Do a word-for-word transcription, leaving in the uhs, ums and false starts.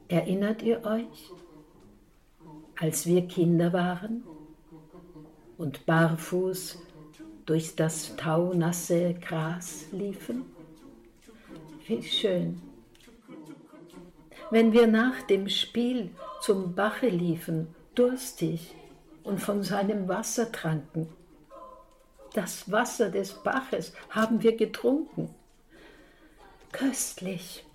Erinnert ihr euch, als wir Kinder waren und barfuß durch das taunasse Gras liefen? Wie schön. Wenn wir nach dem Spiel zum Bache liefen, durstig, und von seinem Wasser tranken. Das Wasser des Baches haben wir getrunken. Köstlich.